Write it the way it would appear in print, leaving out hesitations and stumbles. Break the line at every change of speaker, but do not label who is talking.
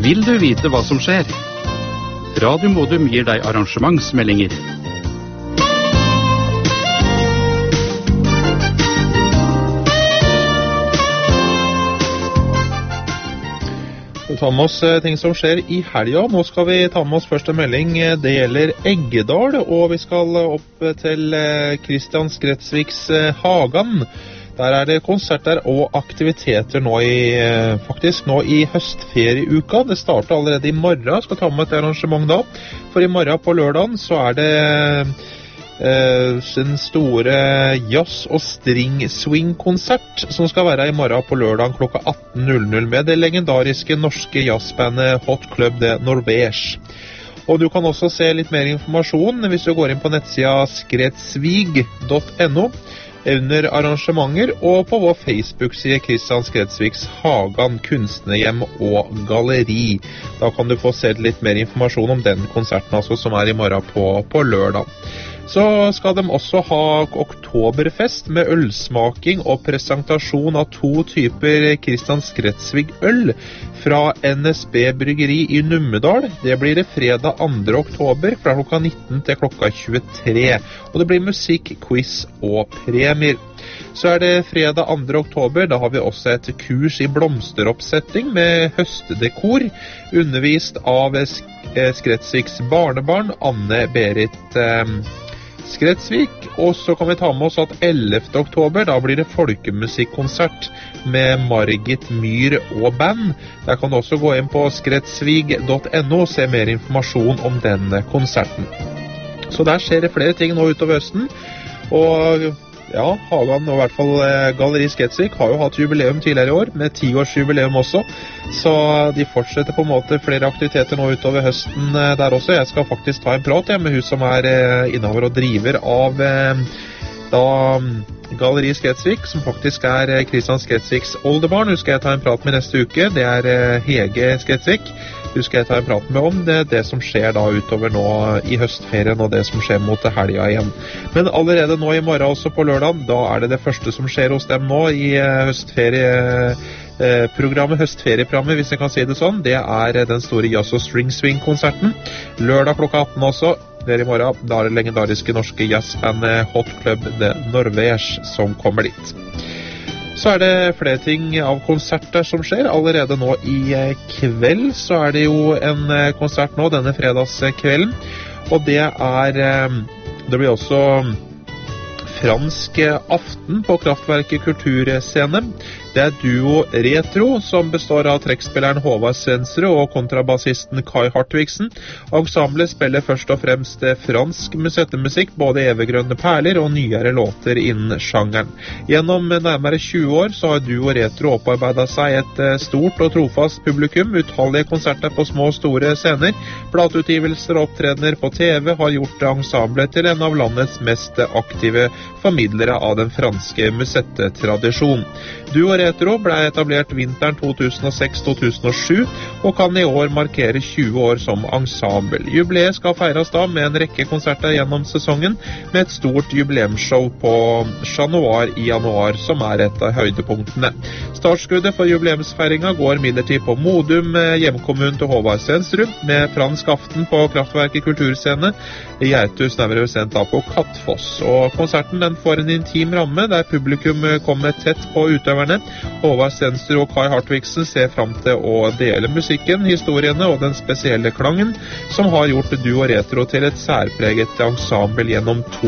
Vil du vite hva som skjer? Radio Modum gir deg arrangementsmeldinger.
Vi tar med oss ting som skjer i helga. Nå skal vi ta med oss først en melding. Det gjelder Eggedal, og vi skal opp til Kristian Skretsviks Hagan. Der er det konserter og aktiviteter nå i høstferieuka. Det starter allerede i morgen. Jeg skal ta med et arrangement da. For i morgen på lørdagen så er det sin store jazz- og string-swing-konsert som skal være i morgen på lørdagen klokka 18.00 med det legendariske norske jazzbandet Hot Club de Norvège. Og du kan også se litt mer informasjon hvis du går inn på nettsida skretsvig.no under arrangementer og på vår Facebook-side Kristian Skretsviks Hagan, kunstnerhjem og galleri. Da kan du få se litt mer informasjon om den konserten altså, som er i morgen på lørdag. Så skal de også ha oktoberfest med ølsmaking og presentasjon av 2 typer Kristian Skretsvig øl fra NSB Bryggeri i Numedal. Det blir det fredag 2. oktober fra klokka 19 til klokka 23. Og det blir musikk, quiz og premier. Så er det fredag 2. oktober, da har vi også et kurs i blomsteroppsetting med høstdekor, undervist av Skretsviks barnebarn Anne-Berit Skretsvik. Og så kan vi ta med oss at 11. oktober, da blir det folkemusikkonsert med Margit Myhr og band. Der kan du også gå inn på skretsvig.no og se mer informasjon om denne konserten. Så der skjer det flere ting nå utover høsten, og ja, Hagan og i hvert fall Galleri Skretsvik har jo hatt jubileum tidligere i år, med 10-årsjubileum også, så de fortsetter på en måte flere aktiviteter nå utover høsten der også. Jeg skal faktisk ta en prat med hun som er innehaver og driver av Galleri Skretsvik, som faktisk er Kristian Skretsviks oldebarn. Hun skal jeg ta en prat med neste uke. Det er Hege Skretsvik. Hun skal jeg ta en prat med om det som skjer da utover nå i høstferien, og det som skjer mot helga igjen. Men allerede nå i morgen også på lørdag, da er det første som skjer hos dem nå i høstferieprogrammet, hvis jeg kan si det sånn. Det er den store jazz- og string-swing-konserten. Lørdag klokka 18 også. Der i morgen, da er det legendariske norske jazzbandet Hot Club de Norvège som kommer dit. Så er det flere ting av konserter som skjer. Allerede nå i kveld så er det jo en konsert nå, denne fredagskvelden. Og det blir også fransk aften på Kraftverket kulturscene. Det er duo Retro, som består av trekkspilleren Håvard Svensrud og kontrabassisten Kai Hartvigsen. Ensemblet spiller først og fremst fransk musettemusikk, både eviggrønne perler og nyere låter innen sjangeren. Gjennom nærmere 20 år så har duo Retro opparbeidet seg et stort og trofast publikum. Utallige konserter på små og store scener, plateutgivelser og opptredener på TV har gjort ensemblet til en av landets mest aktive formidlere av den franske musettetradisjonen. Duo Retro ble etablert vinteren 2006-2007 og kan i år markere 20 år som ensemble. Jubileet skal feires da med en rekke konserter gjennom sesongen, med et stort jubileumsshow på Chat Noir i januar, som er et av høydepunktene. Startskuddet for jubileumsfeiringa går midlertid på Modum, hjemkommunen til Håvard Svensrud, med fransk aften på Kraftverket kulturscene i Gjerthus, nærmere bestemt da på Kattfoss. Og konserten den får en intim ramme, der publikum kommer tett på utøverne. Håvard Svensrud og Kai Hartvigsen ser frem til å dele musikken, historiene og den spesielle klangen som har gjort duo Retro til et særpreget ensemble gjennom